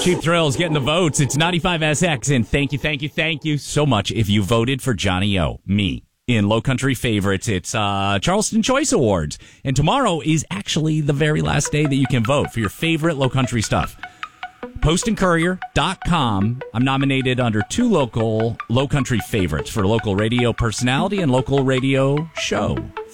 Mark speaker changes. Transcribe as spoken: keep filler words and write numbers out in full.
Speaker 1: Cheap Thrills getting the votes. It's ninety-five S X, and thank you, thank you, thank you so much if you voted for Johnny O, me. In Low Country Favorites, it's uh, Charleston Choice Awards. And tomorrow is actually the very last day that you can vote for your favorite Low Country stuff. post and courier dot com. I'm nominated under two local Low Country favorites for local radio personality and local radio show.